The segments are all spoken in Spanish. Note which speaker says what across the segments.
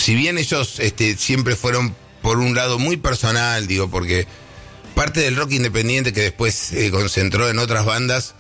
Speaker 1: si bien ellos siempre fueron por un lado muy personal, digo, porque parte del rock independiente que después se concentró en otras bandas,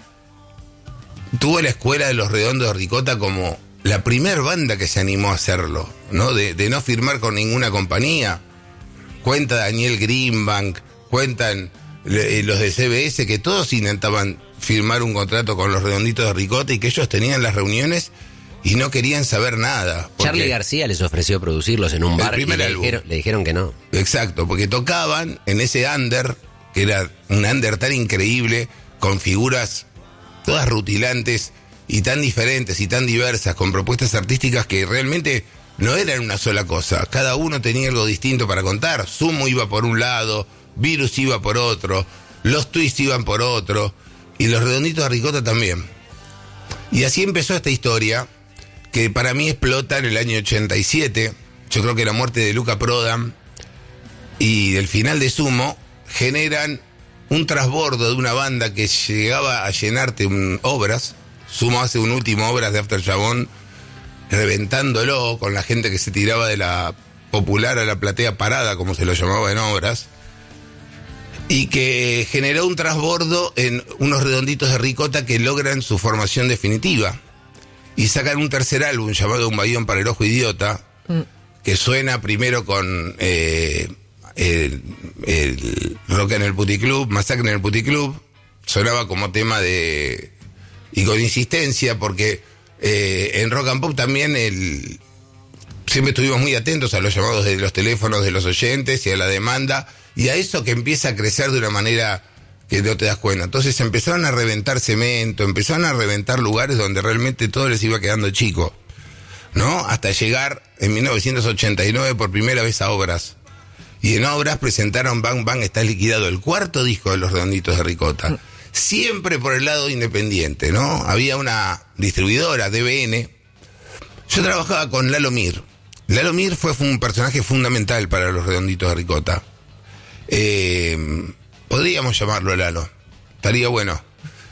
Speaker 1: tuvo la escuela de Los Redondos de Ricota como la primer banda que se animó a hacerlo, ¿no? De no firmar con ninguna compañía. Cuenta Daniel Greenbank, cuentan los de CBS, que todos intentaban firmar un contrato con Los Redonditos de Ricota y que ellos tenían las reuniones y no querían saber nada.
Speaker 2: Charly García les ofreció producirlos en un bar y le dijeron que no.
Speaker 1: Exacto, porque tocaban en ese under, que era un under tan increíble, con figuras todas rutilantes y tan diferentes y tan diversas, con propuestas artísticas que realmente no eran una sola cosa. Cada uno tenía algo distinto para contar. Sumo iba por un lado, Virus iba por otro, los Twists iban por otro, y Los Redonditos de Ricota también. Y así empezó esta historia, que para mí explota en el año 87. Yo creo que la muerte de Luca Prodan y el final de Sumo generan un trasbordo de una banda que llegaba a llenarte obras. Sumo hace un último Obras de After Chabón, reventándolo con la gente que se tiraba de la popular a la platea parada, como se lo llamaba en Obras, y que generó un trasbordo en unos Redonditos de Ricota que logran su formación definitiva y sacan un tercer álbum llamado Un Bayón para el Ojo Idiota, que suena primero con el Rock en el Puticlub, Masacre en el Puticlub, sonaba como tema y con insistencia, porque en Rock and Pop también siempre estuvimos muy atentos a los llamados de los teléfonos de los oyentes y a la demanda, y a eso que empieza a crecer de una manera que no te das cuenta. Entonces empezaron a reventar cemento, empezaron a reventar lugares donde realmente todo les iba quedando chico, ¿no? Hasta llegar en 1989 por primera vez a Obras. Y en Obras presentaron Bang Bang Está Liquidado, el cuarto disco de Los Redonditos de Ricota. Siempre por el lado independiente, ¿no? Había una distribuidora, DBN. Yo trabajaba con Lalo Mir. Lalo Mir fue un personaje fundamental para Los Redonditos de Ricota. Podríamos llamarlo Lalo. Estaría bueno.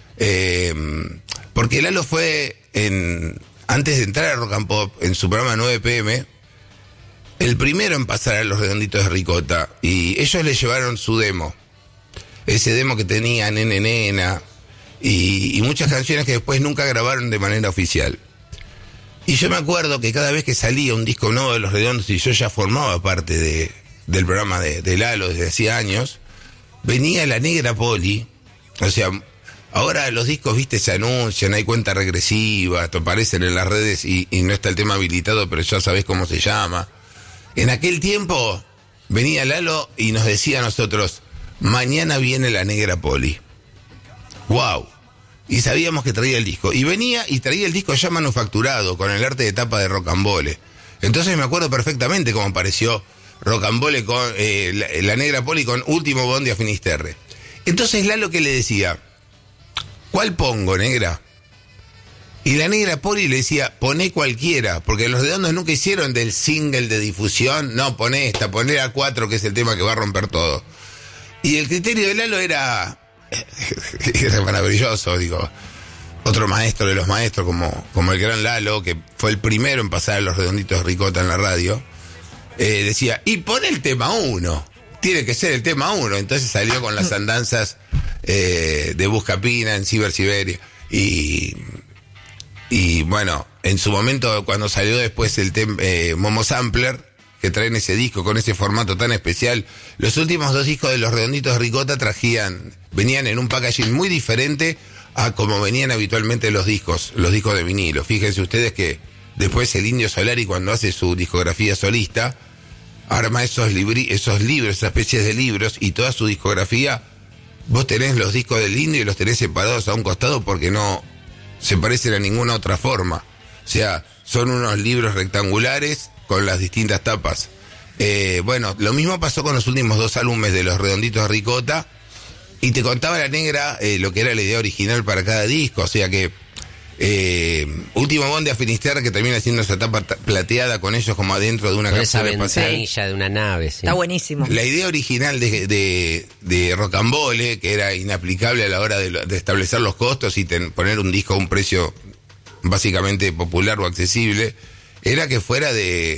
Speaker 1: Porque Lalo fue, antes de entrar a Rock and Pop, en su programa 9 PM, el primero en pasar a Los Redonditos de Ricota. Y ellos le llevaron su demo. Ese demo que tenía Nene Nena y muchas canciones que después nunca grabaron de manera oficial. Y yo me acuerdo que cada vez que salía un disco nuevo de Los Redondos, y yo ya formaba parte del programa de Lalo desde hacía años, venía la Negra Poli. O sea, ahora los discos, viste, se anuncian, hay cuenta regresiva, te aparecen en las redes y no está el tema habilitado, pero ya sabés cómo se llama. En aquel tiempo venía Lalo y nos decía a nosotros: mañana viene la Negra Poli. ¡Wow! Y sabíamos que traía el disco. Y venía y traía el disco ya manufacturado, con el arte de tapa de Rocambole. Entonces me acuerdo perfectamente cómo apareció Rocambole con la Negra Poli con Último Bondi a Finisterre. Entonces Lalo, que le decía: ¿cuál pongo, negra? Y la Negra Poli le decía: poné cualquiera, porque Los Redondos nunca hicieron del single de difusión, no, poné esta, poné a 4, que es el tema que va a romper todo. Y el criterio de Lalo era maravilloso, digo. Otro maestro de los maestros, como el gran Lalo, que fue el primero en pasar a Los Redonditos de Ricota en la radio, decía: y pon el tema 1, tiene que ser el tema 1. Entonces salió con las andanzas de Buscapina en Siberia. Y bueno, en su momento, cuando salió después el Momo Sampler, que traen ese disco con ese formato tan especial, los últimos 2 discos de Los Redonditos de Ricota venían en un packaging muy diferente a como venían habitualmente los discos de vinilo. Fíjense ustedes que después el Indio Solari, cuando hace su discografía solista, arma esos libros, esas especies de libros, y toda su discografía, vos tenés los discos del Indio y los tenés separados a un costado porque no se parecen a ninguna otra forma. O sea, son unos libros rectangulares con las distintas tapas. Bueno, lo mismo pasó con los últimos 2 álbumes de Los Redonditos de Ricota, y te contaba la negra lo que era la idea original para cada disco. O sea que Último Bondi a Finisterre, que termina siendo esa tapa plateada con ellos como adentro de una cápsula espacial,
Speaker 2: de una nave, sí.
Speaker 3: Está buenísimo.
Speaker 1: La idea original de Rocambole, que era inaplicable a la hora de establecer los costos y poner un disco a un precio básicamente popular o accesible, era que fuera de